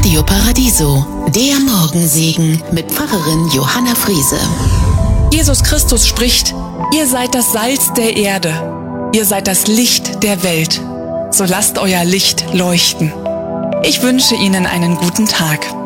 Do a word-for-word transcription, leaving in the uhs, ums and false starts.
Radio Paradiso, der Morgensegen mit Pfarrerin Johanna Friese. Jesus Christus spricht: Ihr seid das Salz der Erde, ihr seid das Licht der Welt. So lasst euer Licht leuchten. Ich wünsche Ihnen einen guten Tag.